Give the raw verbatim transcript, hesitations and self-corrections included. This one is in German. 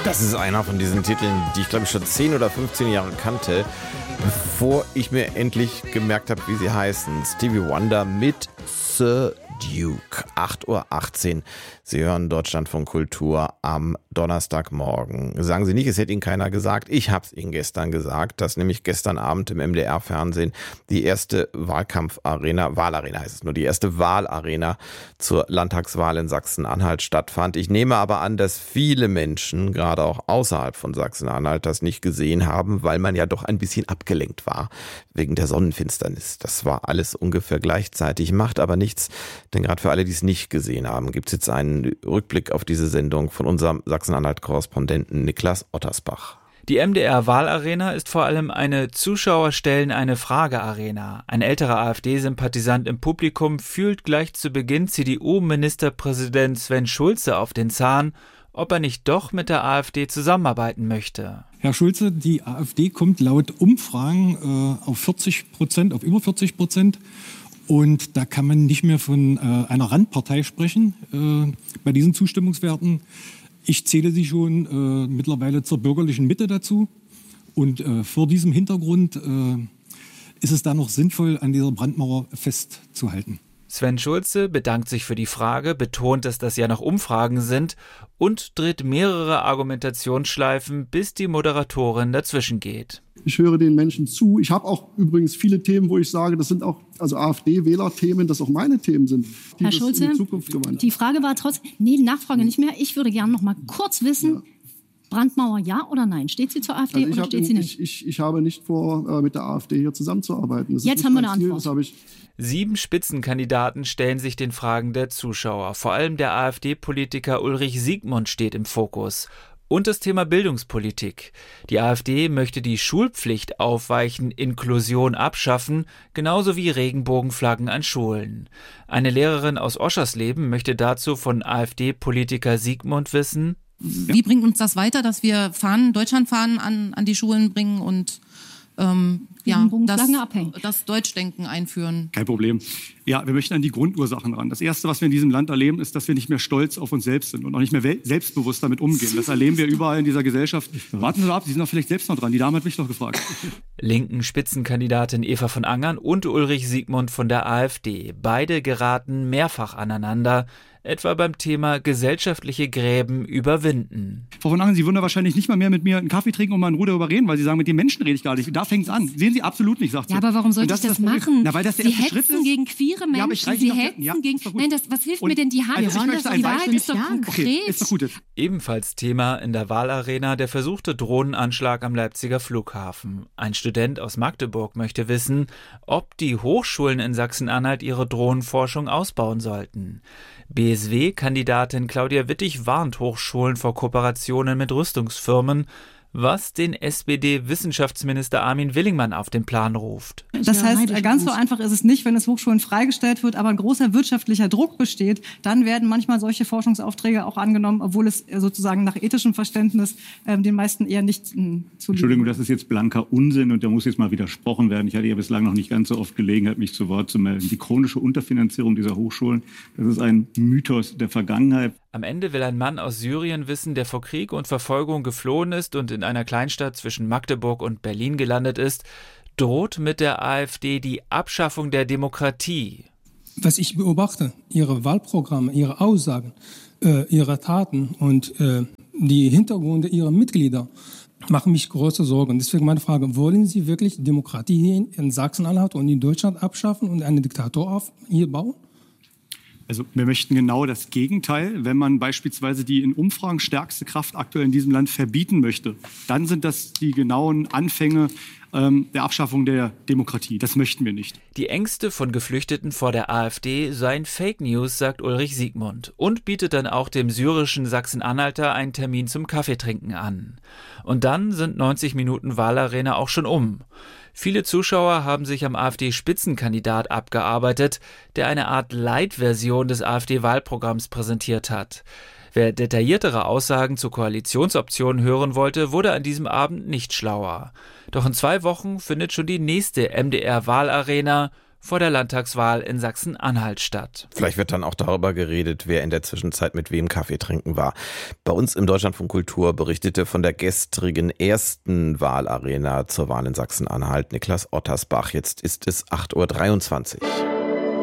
Das ist einer von diesen Titeln, die ich glaube ich schon zehn oder fünfzehn Jahre kannte, bevor ich mir endlich gemerkt habe, wie sie heißen. Stevie Wonder mit Sir Duke. acht Uhr achtzehn. Sie hören Deutschlandfunk Kultur am Donnerstagmorgen. Sagen Sie nicht, es hätte Ihnen keiner gesagt. Ich habe es Ihnen gestern gesagt, dass nämlich gestern Abend im M D R-Fernsehen die erste Wahlkampfarena, Wahlarena heißt es nur, die erste Wahlarena zur Landtagswahl in Sachsen-Anhalt stattfand. Ich nehme aber an, dass viele Menschen, gerade auch außerhalb von Sachsen-Anhalt, das nicht gesehen haben, weil man ja doch ein bisschen abgelenkt war wegen der Sonnenfinsternis. Das war alles ungefähr gleichzeitig, macht aber nichts, denn gerade für alle, die es nicht gesehen haben, gibt es jetzt einen Rückblick auf diese Sendung von unserem Sachsen-Anhalt-Korrespondenten Niklas Ottersbach. Die M D R-Wahlarena ist vor allem eine Zuschauer-stellen-eine-Frage-Arena. Ein älterer AfD-Sympathisant im Publikum fühlt gleich zu Beginn C D U-Ministerpräsident Sven Schulze auf den Zahn, ob er nicht doch mit der AfD zusammenarbeiten möchte. Herr Schulze, die AfD kommt laut Umfragen äh, auf vierzig Prozent, auf über vierzig Prozent. Und da kann man nicht mehr von äh, einer Randpartei sprechen äh, bei diesen Zustimmungswerten. Ich zähle sie schon äh, mittlerweile zur bürgerlichen Mitte dazu. Und äh, vor diesem Hintergrund äh, ist es da noch sinnvoll, an dieser Brandmauer festzuhalten. Sven Schulze bedankt sich für die Frage, betont, dass das ja noch Umfragen sind und dreht mehrere Argumentationsschleifen, bis die Moderatorin dazwischen geht. Ich höre den Menschen zu. Ich habe auch übrigens viele Themen, wo ich sage, das sind auch also AfD-Wähler-Themen, dass auch meine Themen sind, die Herr das Schulze, in die Zukunft gewandt. Die Frage war trotzdem, nee, Nachfrage nicht mehr. Ich würde gerne noch mal kurz wissen, ja. Brandmauer ja oder nein? Steht sie zur AfD also oder hab, steht sie nicht? Ich, ich, ich habe nicht vor, äh, mit der AfD hier zusammenzuarbeiten. Das Jetzt haben wir eine Antwort. Das habe ich Sieben Spitzenkandidaten stellen sich den Fragen der Zuschauer. Vor allem der AfD-Politiker Ulrich Siegmund steht im Fokus. Und das Thema Bildungspolitik. Die AfD möchte die Schulpflicht aufweichen, Inklusion abschaffen, genauso wie Regenbogenflaggen an Schulen. Eine Lehrerin aus Oschersleben möchte dazu von AfD-Politiker Siegmund wissen: Wie bringt uns das weiter, dass wir Fahnen, Deutschlandfahnen an, an die Schulen bringen und ähm, ja, das, das Deutschdenken einführen? Kein Problem. Ja, wir möchten an die Grundursachen ran. Das Erste, was wir in diesem Land erleben, ist, dass wir nicht mehr stolz auf uns selbst sind und auch nicht mehr selbstbewusst damit umgehen. Das erleben wir überall in dieser Gesellschaft. Warten Sie ab, Sie sind doch vielleicht selbst noch dran. Die Dame hat mich doch gefragt. Linken Spitzenkandidatin Eva von Angern und Ulrich Siegmund von der AfD. Beide geraten mehrfach aneinander, etwa beim Thema gesellschaftliche Gräben überwinden. Frau von Angern, Sie würden da wahrscheinlich nicht mal mehr mit mir einen Kaffee trinken und mal in Ruhe darüber reden, weil Sie sagen, mit den Menschen rede ich gar nicht. Da fängt es an. Sehen Sie absolut nicht, sagt sie. Ja, aber warum sollte ich das, das machen? Na, weil das der Sie erste Schritt hetzen ist. gegen queere Menschen, ja, Sie noch, hetzen ja, gegen... Nein, das, was hilft und mir denn die Hand? Also Das, die Wahrheit ist doch konkret. Okay, ist doch gut jetzt. Ebenfalls Thema in der Wahlarena der versuchte Drohnenanschlag am Leipziger Flughafen. Ein Student aus Magdeburg möchte wissen, ob die Hochschulen in Sachsen-Anhalt ihre Drohnenforschung ausbauen sollten. B S W-Kandidatin Claudia Wittig warnt Hochschulen vor Kooperationen mit Rüstungsfirmen, was den S P D-Wissenschaftsminister Armin Willingmann auf den Plan ruft. Das heißt, ganz so einfach ist es nicht, wenn es Hochschulen freigestellt wird, aber ein großer wirtschaftlicher Druck besteht, dann werden manchmal solche Forschungsaufträge auch angenommen, obwohl es sozusagen nach ethischem Verständnis äh, den meisten eher nicht äh, zu Entschuldigung, das ist jetzt blanker Unsinn und da muss jetzt mal widersprochen werden. Ich hatte ja bislang noch nicht ganz so oft Gelegenheit, mich zu Wort zu melden. Die chronische Unterfinanzierung dieser Hochschulen, das ist ein Mythos der Vergangenheit. Am Ende will ein Mann aus Syrien wissen, der vor Krieg und Verfolgung geflohen ist und in einer Kleinstadt zwischen Magdeburg und Berlin gelandet ist, droht mit der AfD die Abschaffung der Demokratie. Was ich beobachte, ihre Wahlprogramme, ihre Aussagen, äh, ihre Taten und äh, die Hintergründe ihrer Mitglieder machen mich große Sorgen. Deswegen meine Frage, wollen Sie wirklich Demokratie in Sachsen-Anhalt und in Deutschland abschaffen und einen Diktator auf hier bauen? Also wir möchten genau das Gegenteil. Wenn man beispielsweise die in Umfragen stärkste Kraft aktuell in diesem Land verbieten möchte, dann sind das die genauen Anfänge ähm, der Abschaffung der Demokratie. Das möchten wir nicht. Die Ängste von Geflüchteten vor der AfD seien Fake News, sagt Ulrich Siegmund und bietet dann auch dem syrischen Sachsen-Anhalter einen Termin zum Kaffeetrinken an. Und dann sind neunzig Minuten Wahlarena auch schon um. Viele Zuschauer haben sich am AfD-Spitzenkandidat abgearbeitet, der eine Art Light-Version des AfD-Wahlprogramms präsentiert hat. Wer detailliertere Aussagen zur Koalitionsoption hören wollte, wurde an diesem Abend nicht schlauer. Doch in zwei Wochen findet schon die nächste M D R-Wahlarena, vor der Landtagswahl in Sachsen-Anhalt statt. Vielleicht wird dann auch darüber geredet, wer in der Zwischenzeit mit wem Kaffee trinken war. Bei uns im Deutschlandfunk Kultur berichtete von der gestrigen ersten Wahlarena zur Wahl in Sachsen-Anhalt Niklas Ottersbach. Jetzt ist es acht Uhr dreiundzwanzig.